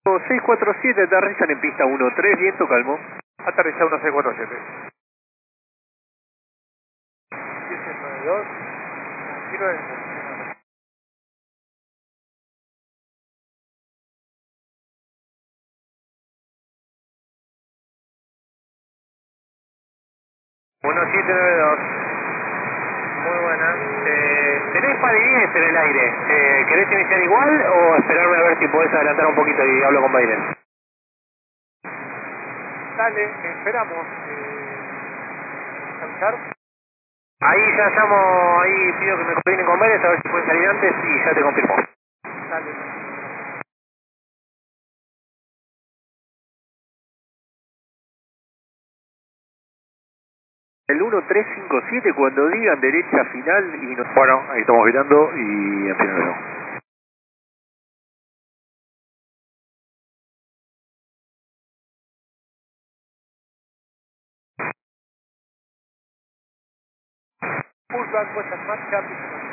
647, aterrizan en pista 13, viento calmo. Aterriza 1647. 1092. Giro de dirección. 1792. Muy buena. Tenés Padillés en el aire. ¿Querés iniciar igual o esperarme a ver si podés adelantar un poquito y hablo con Biden? Dale, esperamos. ¿Avisar? Ahí ya llamo, ahí pido que me coordinen con Biden a ver si pueden salir antes y ya te confirmo. Dale. El 1357 cuando digan derecha final y nos... Bueno, ahí estamos gritando y en fin, nos vemos. Pushback, puesta en marcha,